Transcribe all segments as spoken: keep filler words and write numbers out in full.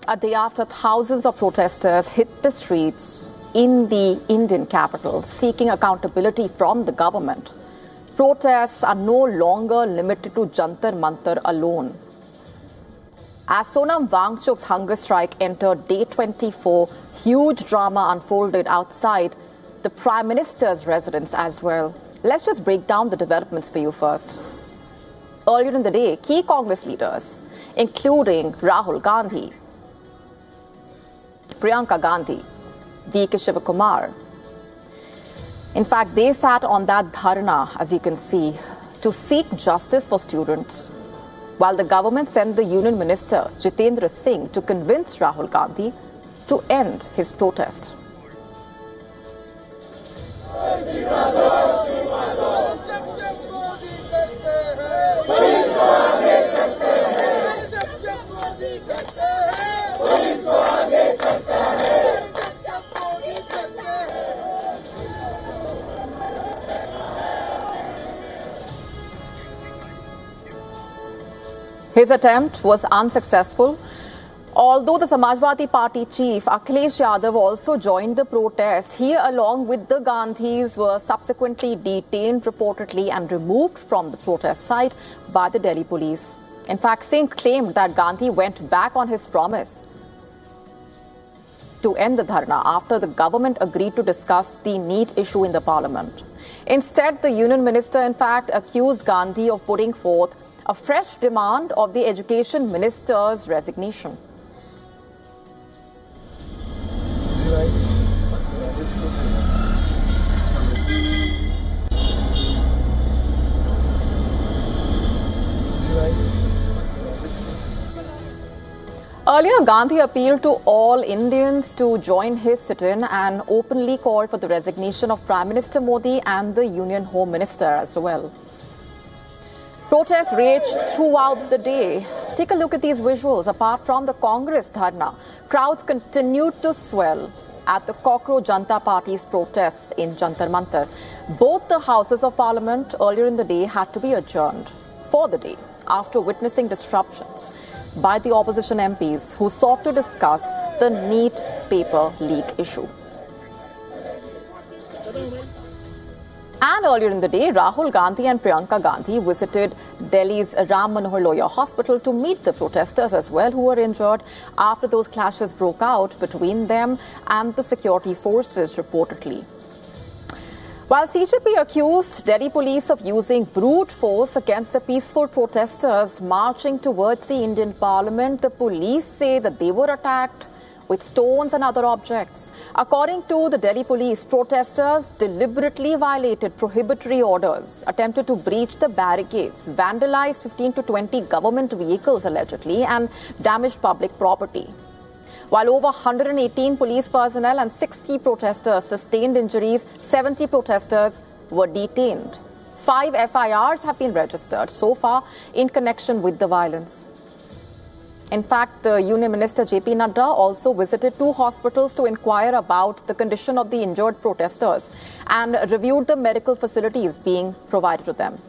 A day after thousands of protesters hit the streets in the Indian capital seeking accountability from the government, protests are no longer limited to Jantar Mantar alone. As Sonam Wangchuk's hunger strike entered day twenty-four, huge drama unfolded outside the Prime Minister's residence as well. Let's just break down the developments for you first. Earlier in the day, key Congress leaders, including Rahul Gandhi, Priyanka Gandhi, D K Shivakumar, in fact, they sat on that dharna, as you can see, to seek justice for students, while the government sent the Union Minister, Jitendra Singh, to convince Rahul Gandhi to end his protest. His attempt was unsuccessful, although the Samajwadi Party chief Akhilesh Yadav also joined the protest. He, along with the Gandhis, were subsequently detained reportedly and removed from the protest site by the Delhi police. In fact, Singh claimed that Gandhi went back on his promise to end the dharna after the government agreed to discuss the NEET issue in the parliament. Instead, the Union Minister, in fact, accused Gandhi of putting forth a fresh demand of the Education Minister's resignation. Earlier, Gandhi appealed to all Indians to join his sit-in and openly called for the resignation of Prime Minister Modi and the Union Home Minister as well. Protests raged throughout the day. Take a look at these visuals. Apart from the Congress dharna, crowds continued to swell at the Cockroach Janta Party's protests in Jantar Mantar. Both the Houses of Parliament earlier in the day had to be adjourned for the day after witnessing disruptions by the opposition M Ps who sought to discuss the NEET paper leak issue. And earlier in the day, Rahul Gandhi and Priyanka Gandhi visited Delhi's Ram Manohar Lohia Hospital to meet the protesters as well who were injured after those clashes broke out between them and the security forces reportedly. While C J P accused Delhi police of using brute force against the peaceful protesters marching towards the Indian Parliament, the police say that they were attacked with stones and other objects. According to the Delhi police, protesters deliberately violated prohibitory orders, attempted to breach the barricades, vandalized fifteen to twenty government vehicles allegedly, and damaged public property. While over one hundred eighteen police personnel and sixty protesters sustained injuries, seventy protesters were detained. Five F I Rs have been registered so far in connection with the violence. In fact, the Union Minister J P Nadda also visited two hospitals to inquire about the condition of the injured protesters and reviewed the medical facilities being provided to them.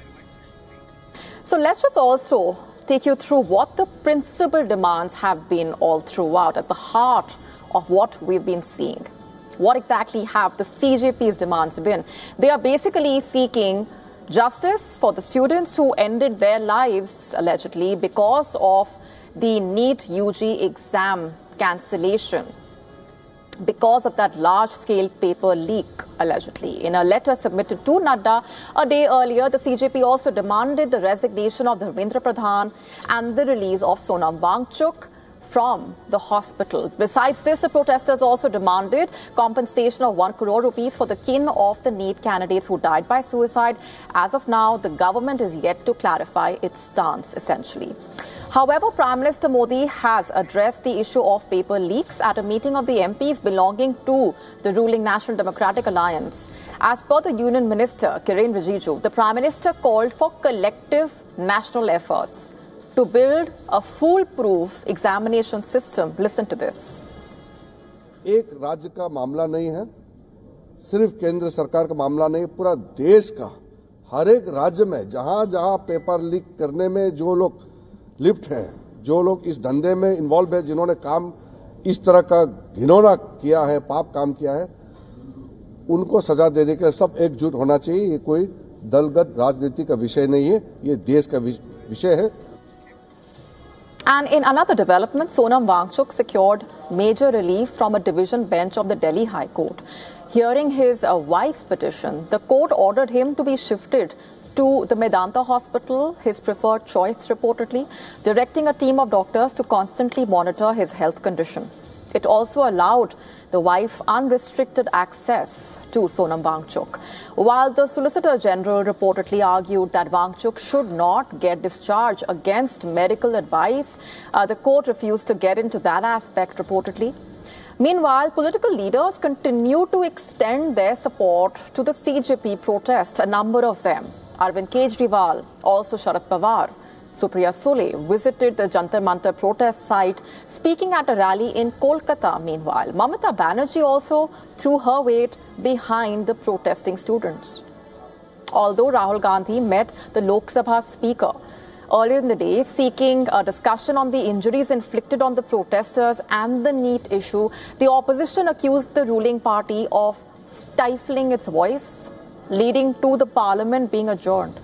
So let's just also take you through what the principal demands have been all throughout, at the heart of what we've been seeing. What exactly have the C J P's demands been? They are basically seeking justice for the students who ended their lives, allegedly, because of the NEET U G exam cancellation, because of that large-scale paper leak, allegedly. In a letter submitted to Nadda a day earlier, the C J P also demanded the resignation of Dharmendra Pradhan and the release of Sonam Wangchuk from the hospital. Besides this, the protesters also demanded compensation of one crore rupees for the kin of the NEET candidates who died by suicide. As of now, the government is yet to clarify its stance, essentially. However, Prime Minister Modi has addressed the issue of paper leaks at a meeting of the M Ps belonging to the ruling National Democratic Alliance. As per the Union Minister, Kiren Rijiju, the Prime Minister called for collective national efforts to build a foolproof examination system. Listen to this. एक राज्य का मामला नहीं है, सिर्फ केंद्र सरकार का मामला नहीं, पूरा देश का हर एक राज्य में जहां जहां पेपर लीक करने में जो लोग लिप्त हैं, जो लोग इस धंधे में इन्वॉल्व है, जिन्होंने काम इस तरह का घिनौना किया है, पाप काम किया है, उनको सजा देने के लिए सब एकजुट होना चाहिए। ये कोई दलगत राजनीति का विषय नहीं है, ये देश का विषय है। And in another development, Sonam Wangchuk secured major relief from a division bench of the Delhi High Court. Hearing his uh, wife's petition, the court ordered him to be shifted to the Medanta Hospital, his preferred choice reportedly, directing a team of doctors to constantly monitor his health condition. It also allowed the wife unrestricted access to Sonam Wangchuk. While the Solicitor General reportedly argued that Wangchuk should not get discharged against medical advice, uh, the court refused to get into that aspect reportedly. Meanwhile, political leaders continue to extend their support to the C J P protest, a number of them. Arvind Kejriwal, also Sharad Pawar, Supriya Sule visited the Jantar Mantar protest site, speaking at a rally in Kolkata. Meanwhile, Mamata Banerjee also threw her weight behind the protesting students. Although Rahul Gandhi met the Lok Sabha Speaker earlier in the day, seeking a discussion on the injuries inflicted on the protesters and the NEET issue, the opposition accused the ruling party of stifling its voice, leading to the parliament being adjourned.